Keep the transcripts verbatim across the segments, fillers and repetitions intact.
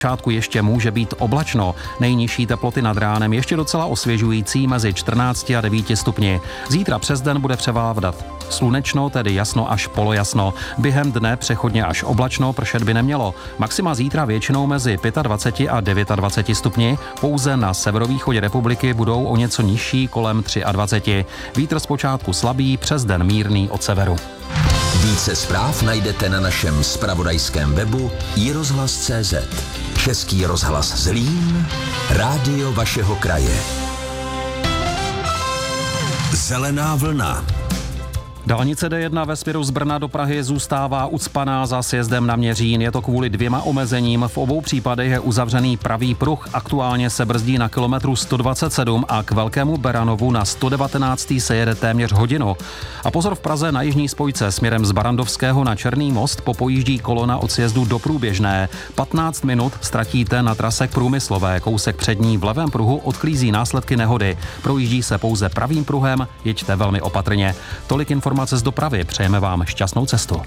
Počátku ještě může být oblačno, nejnižší teploty nad ránem ještě docela osvěžující mezi čtrnácti a devíti stupni. Zítra přes den bude převládat slunečno, tedy jasno až polojasno. Během dne přechodně až oblačno, pršet by nemělo. Maxima zítra většinou mezi dvaceti pěti a dvaceti devíti stupni, pouze na severovýchodě republiky budou o něco nižší kolem dvaceti tři. Vítr zpočátku slabý, přes den mírný od severu. Více zpráv najdete na našem zpravodajském webu i rozhlas tečka cé zet. Český rozhlas Zlín, rádio vašeho kraje. Zelená vlna. Dálnice D jedna ve směru z Brna do Prahy zůstává ucpaná za sjezdem na Měřín. Je to kvůli dvěma omezením. V obou případech je uzavřený pravý pruh. Aktuálně se brzdí na kilometru sto dvacet sedm a k Velkému Beranovu na sto devatenáct se jede téměř hodinu. A pozor, v Praze na jižní spojce směrem z Barandovského na Černý most popojíždí kolona od sjezdu do Průběžné. patnáct minut ztratíte na trase k Průmyslové. Kousek přední v levém pruhu odklízí následky nehody. Projíždí se pouze pravým pruhem, jeďte velmi opatrně. Tolik informace z dopravy. Přejeme vám šťastnou cestu.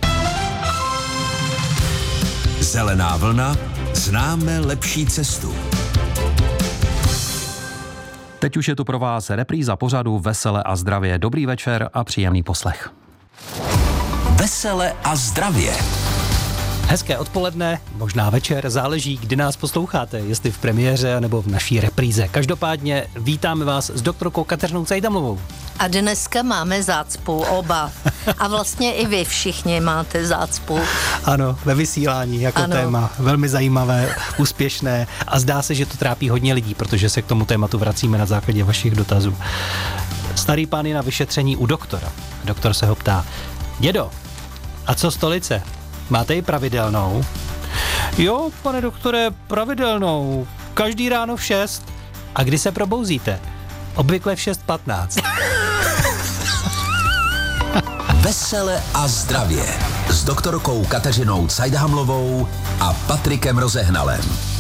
Zelená vlna. Známe lepší cestu. Teď už je tu pro vás repríza pořadu Vesele a zdravě. Dobrý večer a příjemný poslech. Vesele a zdravě. Hezké odpoledne, možná večer, záleží, kdy nás posloucháte, jestli v premiéře nebo v naší repríze. Každopádně vítáme vás s doktorkou Kateřinou Cajdamlovou. A dneska máme zácpu oba. A vlastně i vy všichni máte zácpu. Ano, ve vysílání jako ano. Téma. Velmi zajímavé, úspěšné a zdá se, že to trápí hodně lidí, protože se k tomu tématu vracíme na základě vašich dotazů. Starý pán je na vyšetření u doktora. Doktor se ho ptá: dědo, a co stolice? Máte ji pravidelnou? Jo, pane doktore, pravidelnou. Každý ráno v šest. A kdy se probouzíte? Obvykle v šest patnáct. Vesele a zdravě s doktorkou Kateřinou Cajdhamlovou a Patrikem Rozehnalem.